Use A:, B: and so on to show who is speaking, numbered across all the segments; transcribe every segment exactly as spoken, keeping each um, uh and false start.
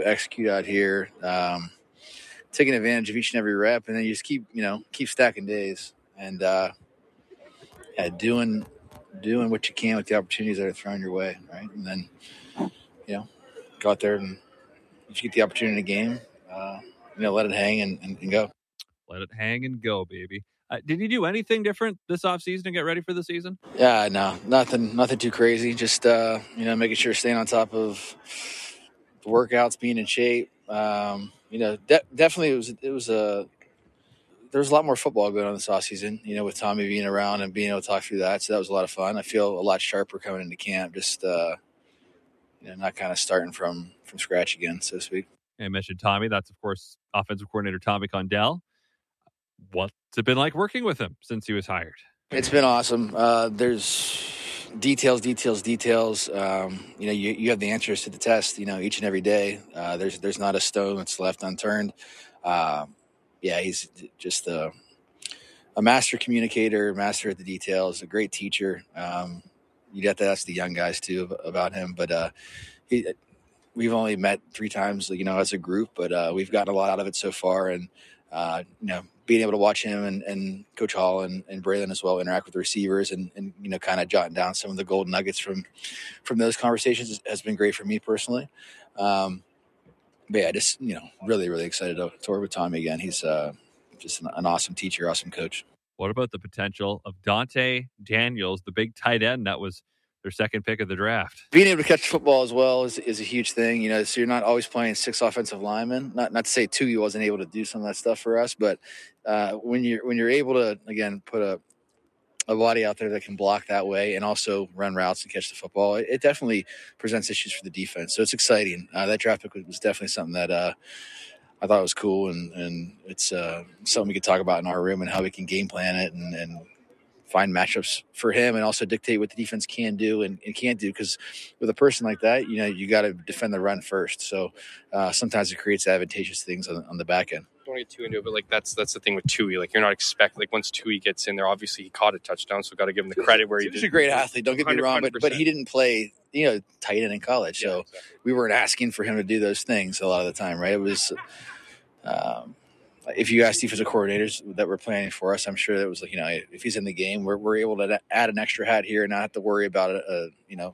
A: execute out here, um, taking advantage of each and every rep, and then you just keep, you know, keep stacking days and uh, yeah, doing doing what you can with the opportunities that are thrown your way, right? And then, you know, go out there and if you get the opportunity in a game, uh, you know, let it hang and, and, and go.
B: Let it hang and go, baby. Uh, did you do anything different this offseason to get ready for the season?
A: Yeah, no, nothing, nothing too crazy. Just, uh, you know, making sure staying on top of the workouts, being in shape. Um, you know, de- definitely it was, it was a, there was a lot more football going on this offseason, you know, with Tommy being around and being able to talk through that. So that was a lot of fun. I feel a lot sharper coming into camp, just, uh, you know, not kind of starting from, from scratch again, so to speak.
B: I mentioned Tommy. That's, of course, offensive coordinator Tommy Condell. What's it been like working with him since he was hired?
A: It's been awesome. Uh, there's details, details, details. Um, you know, you, you have the answers to the test, you know, each and every day. Uh, there's there's not a stone that's left unturned. Uh, yeah, he's just a, a master communicator, master at the details, a great teacher. Um, you'd have to ask the young guys, too, about him. But uh, he, we've only met three times, you know, as a group, but uh, we've gotten a lot out of it so far. And, uh, you know, being able to watch him and, and Coach Hall and, and Braylon as well interact with the receivers and, and you know, kind of jotting down some of the golden nuggets from from those conversations has been great for me personally. Um, but yeah, just, you know, really, really excited to, to work with Tommy again. He's uh, just an, an awesome teacher, awesome coach.
B: What about the potential of Dante Daniels, the big tight end that was their second pick of the draft?
A: Being able to catch the football as well is, is a huge thing, you know, so you're not always playing six offensive linemen. Not not to say Tui wasn't able to do some of that stuff for us, but uh, when you're when you're able to, again, put a, a body out there that can block that way and also run routes and catch the football, it, it definitely presents issues for the defense. So it's exciting. Uh, that draft pick was definitely something that uh, I thought was cool, and, and it's uh, something we could talk about in our room and how we can game plan it and, and find matchups for him and also dictate what the defense can do and, and can't do. Because with a person like that, you know, you got to defend the run first. So uh, sometimes it creates advantageous things on, on the back end.
C: Don't get too into it, but like that's that's the thing with Tui. Like you're not expecting, like once Tui gets in there, obviously he caught a touchdown, so got to give him the credit where he did.
A: He's a great athlete. Don't get me wrong, but but he didn't play, you know, tight end in college, so yeah, exactly. We weren't asking for him to do those things a lot of the time, right? It was. Um, If you ask defensive coordinators that were planning for us, I'm sure that was like, you know, if he's in the game, we're we're able to add an extra hat here and not have to worry about a, a you know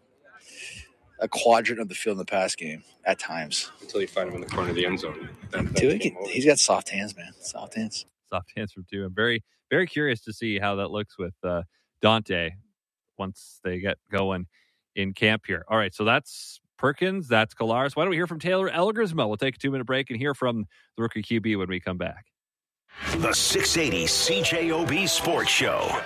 A: a quadrant of the field in the pass game at times.
C: Until you find him in the corner of the end zone. That, that
A: Dude, he, he's got soft hands, man. Soft hands.
B: Soft hands from two. I'm very very curious to see how that looks with uh, Dante once they get going in camp here. All right, so that's Perkins, that's Collaros. Why don't we hear from Taylor Elgersma? We'll take a two-minute break and hear from the rookie Q B when we come back.
D: The six eighty C J O B Sports Show.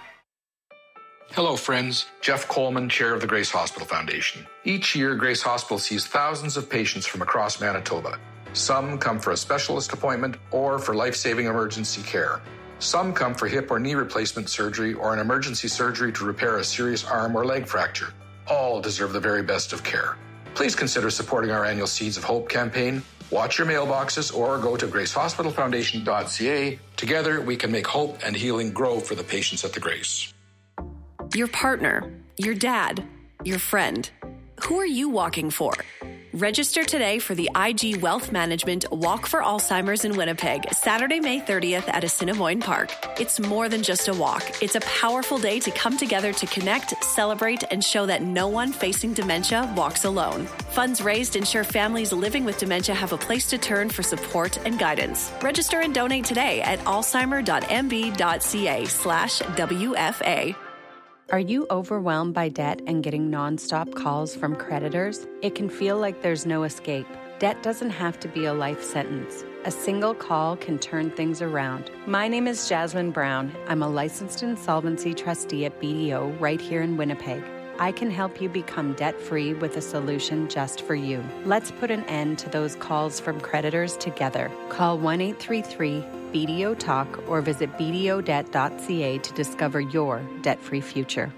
E: Hello, friends. Jeff Coleman, chair of the Grace Hospital Foundation. Each year, Grace Hospital sees thousands of patients from across Manitoba. Some come for a specialist appointment or for life-saving emergency care. Some come for hip or knee replacement surgery or an emergency surgery to repair a serious arm or leg fracture. All deserve the very best of care. Please consider supporting our annual Seeds of Hope campaign. Watch your mailboxes or go to grace hospital foundation dot c a. Together, we can make hope and healing grow for the patients at the Grace.
F: Your partner, your dad, your friend. Who are you walking for? Register today for the I G Wealth Management Walk for Alzheimer's in Winnipeg, Saturday, May thirtieth at Assiniboine Park. It's more than just a walk. It's a powerful day to come together to connect, celebrate, and show that no one facing dementia walks alone. Funds raised ensure families living with dementia have a place to turn for support and guidance. Register and donate today at alzheimer dot m b dot c a slash W F A.
G: Are you overwhelmed by debt and getting nonstop calls from creditors? It can feel like there's no escape. Debt doesn't have to be a life sentence. A single call can turn things around. My name is Jasmine Brown. I'm a licensed insolvency trustee at B D O right here in Winnipeg. I can help you become debt-free with a solution just for you. Let's put an end to those calls from creditors together. Call one eight three three B D O Talk or visit b d o debt dot c a to discover your debt-free future.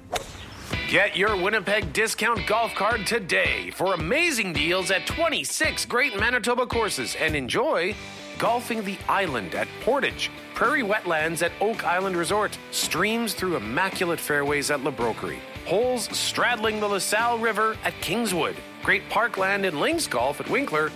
H: Get your Winnipeg discount golf card today for amazing deals at twenty-six great Manitoba courses and enjoy golfing the island at Portage, prairie wetlands at Oak Island Resort, streams through immaculate fairways at La Broquerie, holes straddling the LaSalle River at Kingswood, great parkland and links golf at Winkler,